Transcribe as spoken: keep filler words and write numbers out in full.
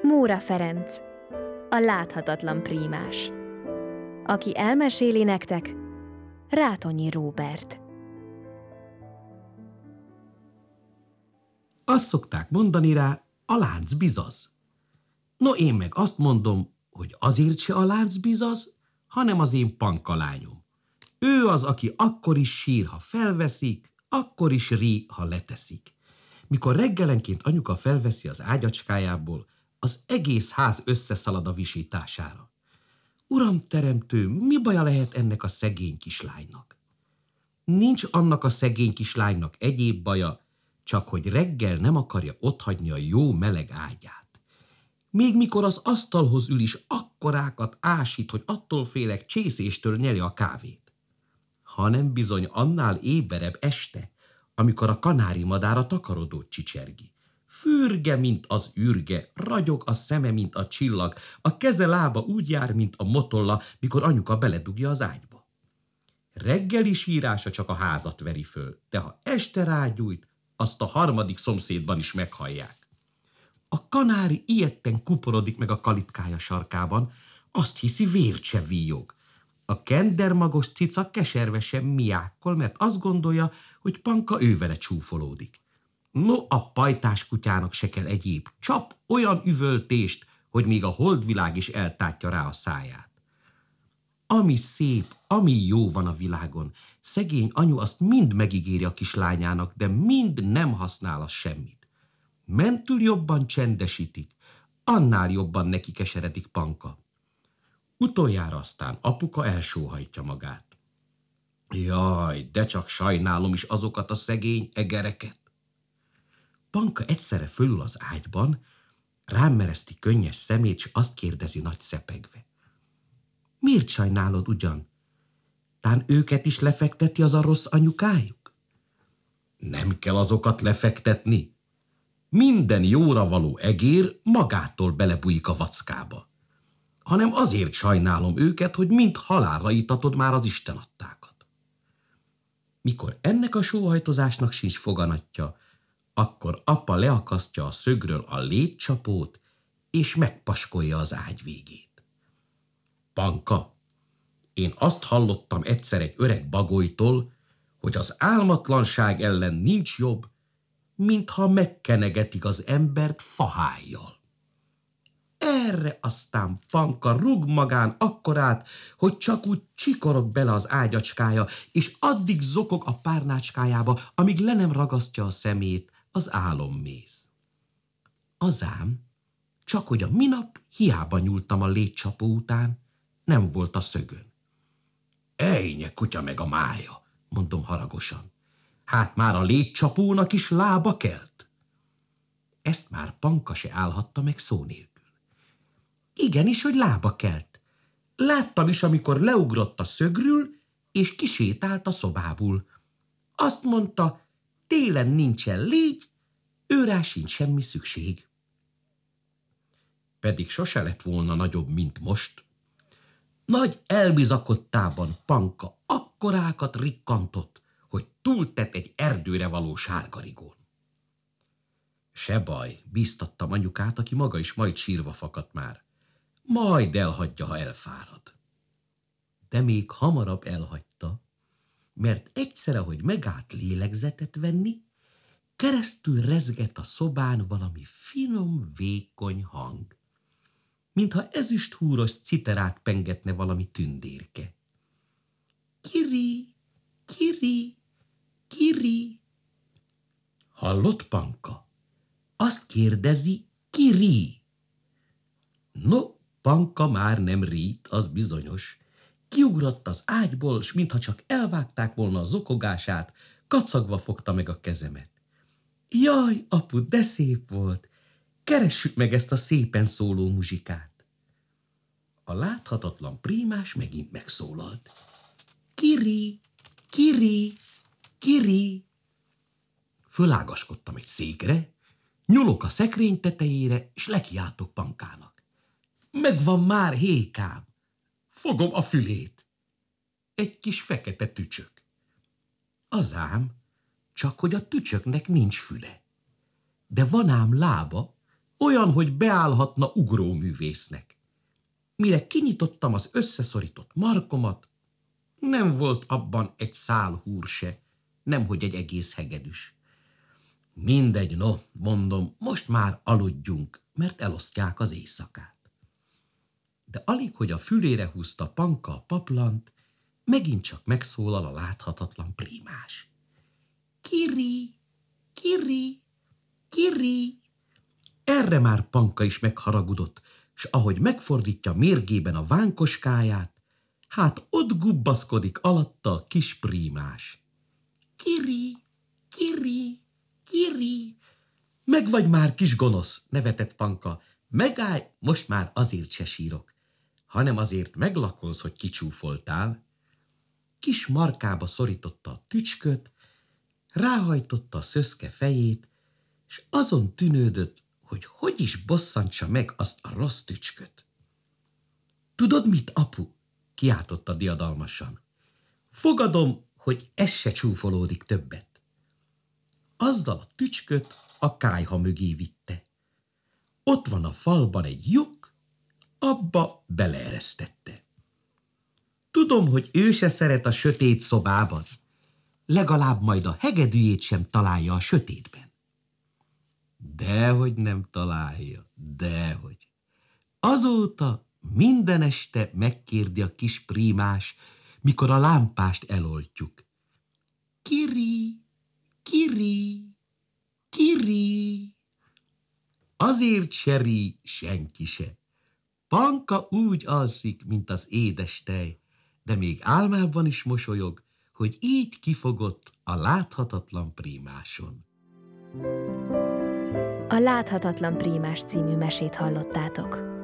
Móra Ferenc, a láthatatlan prímás. Aki elmeséli nektek, Rátonyi Róbert. Azt szokták mondani rá, a lánc bizaz. No, én meg azt mondom, hogy azért se a lánc bizaz, hanem az én Panka lányom. Ő az, aki akkor is sír, ha felveszik, akkor is rí, ha leteszik. Mikor reggelenként anyuka felveszi az ágyacskájából, az egész ház összeszalad a visítására. Uram teremtő, mi baja lehet ennek a szegény kislánynak? Nincs annak a szegény kislánynak egyéb baja, csak hogy reggel nem akarja otthagyni a jó meleg ágyát. Még mikor az asztalhoz ül is, akkorákat ásít, hogy attól félek csészéstől nyeli a kávét. Hanem bizony annál éberebb este, amikor a kanári madár a takarodót csicsergi. Fürge, mint az ürge, ragyog a szeme, mint a csillag, a keze lába úgy jár, mint a motolla, mikor anyuka beledugja az ágyba. Reggeli sírása csak a házat veri föl, de ha este rágyújt, azt a harmadik szomszédban is meghallják. A kanári ijedten kuporodik meg a kalitkája sarkában, azt hiszi, vért se víjog. A kendermagos cica keservesen miákkol, mert azt gondolja, hogy Panka ővele csúfolódik. No, a pajtás kutyának se kell egyéb, csap olyan üvöltést, hogy még a holdvilág is eltátja rá a száját. Ami szép, ami jó van a világon, szegény anyu azt mind megígéri a kislányának, de mind nem használ az semmit. Mentül jobban csendesítik, annál jobban neki keseredik Panka. Utoljára aztán apuka elsóhajtja magát. Jaj, de csak sajnálom is azokat a szegény egereket. Panka egyszerre fölül az ágyban, rám mereszti könnyes szemét, s azt kérdezi nagy szepegve. Miért sajnálod ugyan? Tán őket is lefekteti az a rossz anyukájuk? Nem kell azokat lefektetni. Minden jóra való egér magától belebújik a vackába. Hanem azért sajnálom őket, hogy mind halálra itatod már az istenadtákat. Mikor ennek a sóhajtozásnak sincs foganatja, akkor apa leakasztja a szögről a létcsapót, és megpaskolja az ágy végét. Panka, én azt hallottam egyszer egy öreg bagolytól, hogy az álmatlanság ellen nincs jobb, mintha megkenegetik az embert fahájjal. Erre aztán Panka rúg magán akkorát, hogy csak úgy csikorog bele az ágyacskája, és addig zokog a párnácskájába, amíg le nem ragasztja a szemét az álomméz. Azám, csak hogy a minap hiába nyúltam a létcsapó után, nem volt a szögön. Ejnye kutya meg a mája, mondom haragosan. Hát már a létcsapónak is lába kelt. Ezt már Panka se állhatta meg szó nélkül. Igenis, hogy lába kelt. Láttam is, amikor leugrott a szögről, és kisétált a szobából. Azt mondta, télen nincsen légy, őrá sincs semmi szükség. Pedig sose lett volna nagyobb, mint most. Nagy elbizakodtában Panka akkorákat rikkantott, hogy túltett egy erdőre való sárgarigón. Se baj, bíztattam anyukát, aki maga is majd sírva fakadt már. Majd elhagyja, ha elfárad. De még hamarabb elhagyta, mert egyszerre, hogy megállt lélegzetet venni, keresztül rezgett a szobán valami finom, vékony hang, mintha ezüsthúros citerát pengetne valami tündérke. Kiri, kiri, kiri. Hallott Panka? Azt kérdezi, kiri. No, Panka már nem rít, az bizonyos. Kiugrott az ágyból, s mintha csak elvágták volna a zokogását, kacagva fogta meg a kezemet. Jaj, apu, de szép volt! Keressük meg ezt a szépen szóló muzsikát. A láthatatlan prímás megint megszólalt. Kiri, kiri, kiri. Fölágaskodtam egy székre, nyúlok a szekrény tetejére, és lekiáltok Pankának. Megvan már, hékám! Fogom a fülét. Egy kis fekete tücsök. Azám, csak hogy a tücsöknek nincs füle. De van ám lába, olyan, hogy beállhatna ugróművésznek. Mire kinyitottam az összeszorított markomat, nem volt abban egy szál húr se, nemhogy egy egész hegedűs. Mindegy, no, mondom, most már aludjunk, mert elosztják az éjszakát. De alig, hogy a fülére húzta Panka a paplant, megint csak megszólal a láthatatlan prímás. Kiri, Kiri, Kiri. Erre már Panka is megharagudott, s ahogy megfordítja mérgében a vánkoskáját, hát ott gubbaszkodik alatta a kis prímás. Kiri, Kiri, Kiri. Meg vagy már, kis gonosz, nevetett Panka. Megállj, most már azért se sírok, hanem azért meglakolsz, hogy kicsúfoltál. Kis markába szorította a tücsköt, ráhajtotta a szöszke fejét, és azon tűnődött, hogy hogy is bosszantsa meg azt a rossz tücsköt. Tudod mit, apu? Kiáltotta diadalmasan. Fogadom, hogy ez se csúfolódik többet. Azzal a tücsköt a kályha mögé vitte. Ott van a falban egy lyuk, abba beleeresztette. Tudom, hogy ő se szeret a sötét szobában. Legalább majd a hegedűjét sem találja a sötétben. Dehogy nem találja, dehogy. Azóta minden este megkérdi a kis prímás, mikor a lámpást eloltjuk. Kiri, Kiri, Kiri. Azért se rí senki se. Panka úgy alszik, mint az édes tej, de még álmában is mosolyog, hogy így kifogott a láthatatlan prímáson. A Láthatatlan prímás című mesét hallottátok.